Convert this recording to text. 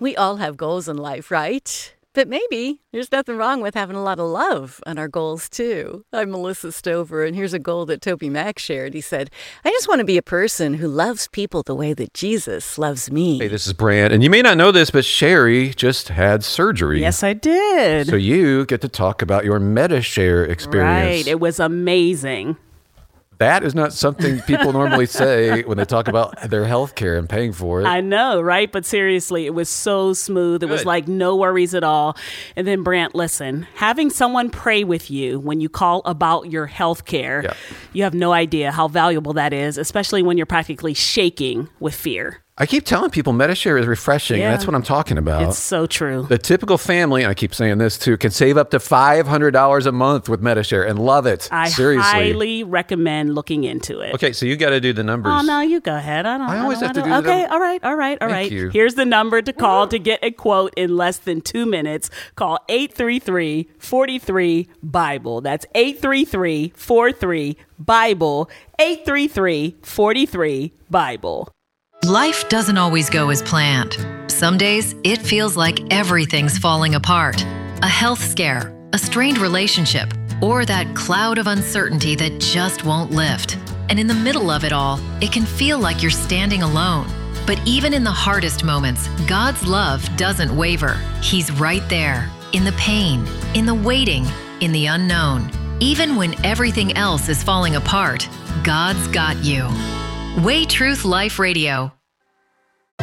We all have goals in life, right? But maybe there's nothing wrong with having a lot of love on our goals, too. I'm Melissa Stover, and here's a goal that Toby Mac shared. He said, I just want to be a person who loves people the way that Jesus loves me. Hey, this is Brant, and you may not know this, but Sherry just had surgery. Yes, I did. So you get to talk about your Medi-Share experience. Right. It was amazing. That is not something people normally say when they talk about their health care and paying for it. I know, right? But seriously, it was so smooth. It was like no worries at all. And then, Brant, listen, having someone pray with you when you call about your health care, you have no idea how valuable that is, especially when you're practically shaking with fear. I keep telling people Medi-Share is refreshing. And that's what I'm talking about. It's so true. The typical family, and I keep saying this too, can save up to $500 a month with Medi-Share and love it. Seriously. I highly recommend looking into it. Okay, so you got to do the numbers. Oh, no, you go ahead. I always have to do the Okay, numbers. all right. Thank you. Here's the number to call to get a quote in less than 2 minutes. Call 833-43-BIBLE. That's 833-43-BIBLE. 833-43-BIBLE. Life doesn't always go as planned. Some days, it feels like everything's falling apart. A health scare, a strained relationship, or that cloud of uncertainty that just won't lift. And in the middle of it all, it can feel like you're standing alone. But even in the hardest moments, God's love doesn't waver. He's right there, in the pain, in the waiting, in the unknown. Even when everything else is falling apart, God's got you. Way Truth Life Radio,